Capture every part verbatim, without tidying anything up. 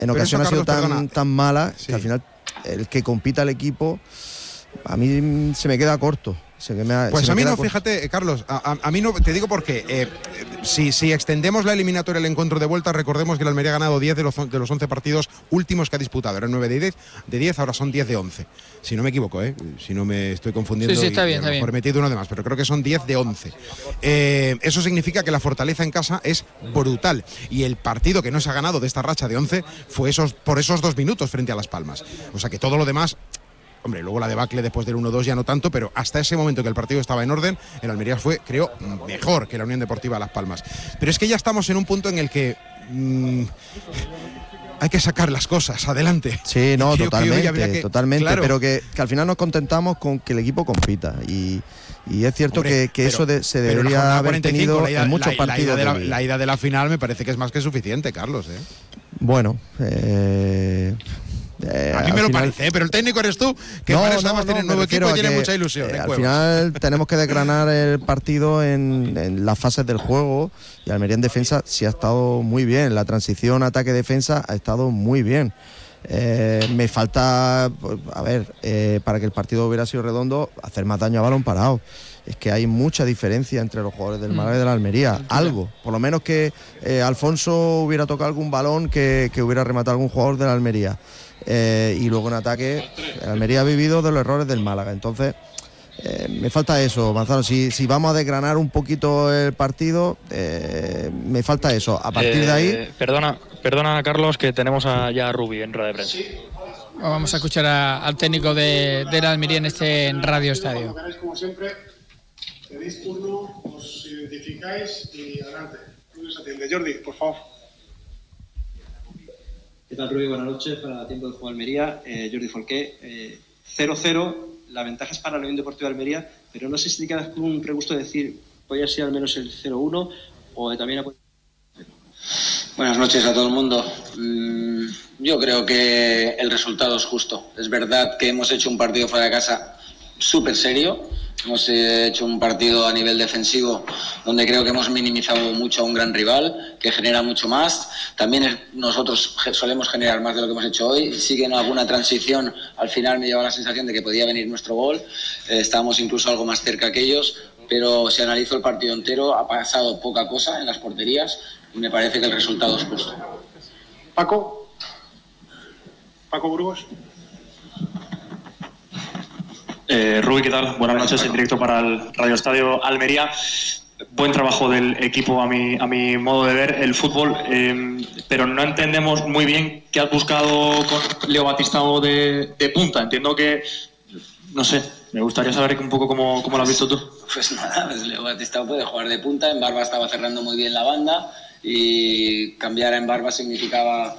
en ocasiones ha sido tan, tan mala sí. que al final el que compita el equipo a mí se me queda corto. Se me ha, pues se a me mí no, corto. Fíjate, Carlos, a, a, a mí no, te digo porque eh, si, si extendemos la eliminatoria al encuentro de vuelta, recordemos que el Almería ha ganado diez de los, de los once partidos últimos que ha disputado. Eran nueve de diez, de diez, ahora son diez de once. Si no me equivoco, ¿eh? Si no me estoy confundiendo. Sí, sí, está y, bien, y a lo está mejor bien. he metido uno de más, pero creo que son diez de once. Eh, eso significa que la fortaleza en casa es brutal. Y el partido que no se ha ganado de esta racha de once fue esos, por esos dos minutos frente a Las Palmas. O sea que todo lo demás... Hombre, luego la debacle después del uno dos ya no tanto, pero hasta ese momento que el partido estaba en orden, el Almería fue, creo, mejor que la Unión Deportiva Las Palmas. Pero es que ya estamos en un punto en el que mmm, hay que sacar las cosas adelante. Sí, no, totalmente, que, que, totalmente, claro. pero que, que al final nos contentamos con que el equipo compita y... Y es cierto Hombre, que, que pero, eso de, se debería haber tenido ida, en muchos la, partidos. La ida, de la, la ida de la final me parece que es más que suficiente, Carlos. ¿eh? Bueno, eh, eh, a mí me lo final... parece, ¿eh? Pero el técnico eres tú, que no, parece no, más no, tiene un nuevo equipo y tiene que, mucha ilusión. Eh, al final tenemos que desgranar el partido en, en las fases del juego y Almería en defensa sí ha estado muy bien. La transición ataque-defensa ha estado muy bien. Eh, me falta, a ver, eh, para que el partido hubiera sido redondo, hacer más daño a balón parado. Es que hay mucha diferencia entre los jugadores del Málaga y de la Almería. Algo, por lo menos que eh, Alfonso hubiera tocado algún balón que, que hubiera rematado algún jugador de la Almería. Eh, y luego en ataque, la Almería ha vivido de los errores del Málaga. Entonces, eh, me falta eso, Manzano. Si, si vamos a desgranar un poquito el partido, eh, me falta eso. A partir eh, de ahí. Perdona. Perdona, Carlos, que tenemos a, ya a Rubi en rueda de prensa. Vamos a escuchar a, al técnico de, de la Almería en este en Radio Estadio. Como siempre, tenéis turno, os identificáis y adelante. Luis atiende. Jordi, por favor. ¿Qué tal, Rubi? Buenas noches para Tiempo de Juego Almería. Eh, Jordi Folqué. Eh, cero cero, la ventaja es para la Unión Deportiva de Almería, pero no sé si te quedas con un pregusto de decir, podría ser al menos el cero uno o también... A... Buenas noches a todo el mundo. Mm, yo creo que el resultado es justo. Es verdad que hemos hecho un partido fuera de casa súper serio. Hemos hecho un partido a nivel defensivo donde creo que hemos minimizado mucho a un gran rival que genera mucho más. También es, nosotros solemos generar más de lo que hemos hecho hoy. Sí que en alguna transición al final me lleva la sensación de que podía venir nuestro gol. Eh, estábamos incluso algo más cerca que ellos, pero si analizo el partido entero ha pasado poca cosa en las porterías. Y me parece que el resultado es justo. Paco. Paco Burgos. Eh, Rubí, ¿qué tal? Buenas noches, en directo para el Radio Estadio Almería. Buen trabajo del equipo a mi, a mi modo de ver el fútbol, eh, pero no entendemos muy bien qué has buscado con Leo Batistao de, de punta. Entiendo que, no sé, me gustaría saber un poco cómo, cómo lo has visto tú. Pues nada, pues Leo Batistao puede jugar de punta. En Barba estaba cerrando muy bien la banda. Y cambiar en Barba significaba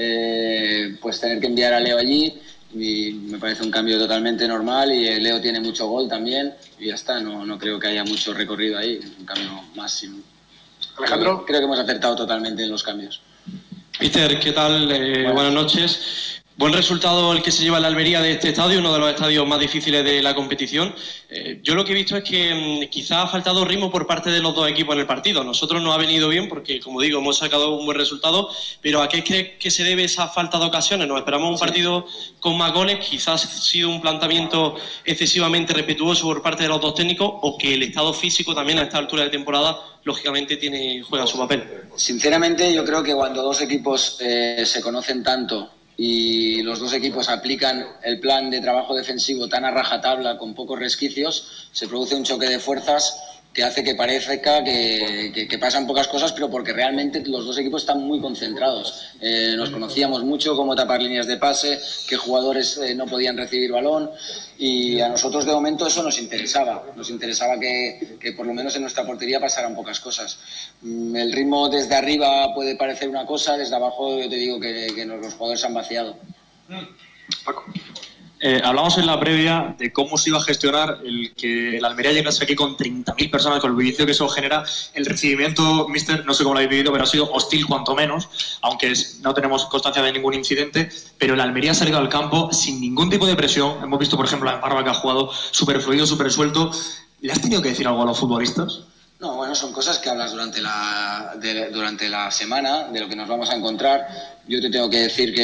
eh, pues tener que enviar a Leo allí y me parece un cambio totalmente normal y Leo tiene mucho gol también y ya está, no, no creo que haya mucho recorrido ahí, un cambio más. Alejandro, creo, creo que hemos acertado totalmente en los cambios. Mister, ¿qué tal? Eh, buenas. buenas noches. Buen resultado el que se lleva la Almería de este estadio, uno de los estadios más difíciles de la competición. Eh, yo lo que he visto es que mmm, quizá ha faltado ritmo por parte de los dos equipos en el partido. A nosotros nos ha venido bien porque, como digo, hemos sacado un buen resultado, pero ¿a qué crees que se debe esa falta de ocasiones? Nos esperamos un partido con más goles, quizás ha sido un planteamiento excesivamente respetuoso por parte de los dos técnicos o que el estado físico también a esta altura de temporada lógicamente tiene, juega su papel. Sinceramente yo creo que cuando dos equipos eh, se conocen tanto y los dos equipos aplican el plan de trabajo defensivo tan a rajatabla, con pocos resquicios, se produce un choque de fuerzas que hace que parezca que, que, que pasan pocas cosas, pero porque realmente los dos equipos están muy concentrados. Eh, nos conocíamos mucho cómo tapar líneas de pase, qué jugadores eh, no podían recibir balón, y a nosotros de momento eso nos interesaba. Nos interesaba que, que por lo menos en nuestra portería pasaran pocas cosas. El ritmo desde arriba puede parecer una cosa, desde abajo yo te digo que, que nos, los jugadores se han vaciado. Paco. Eh, hablamos en la previa de cómo se iba a gestionar el que el Almería llegase aquí con treinta mil personas, con el bullicio que eso genera. El recibimiento, mister, no sé cómo lo habéis vivido, pero ha sido hostil cuanto menos, aunque es, no tenemos constancia de ningún incidente, pero el Almería ha salido al campo sin ningún tipo de presión. Hemos visto, por ejemplo, a Barba, que ha jugado súper fluido, súper suelto. ¿Le has tenido que decir algo a los futbolistas? No, bueno, son cosas que hablas durante la, de, durante la semana, de lo que nos vamos a encontrar. Yo te tengo que decir que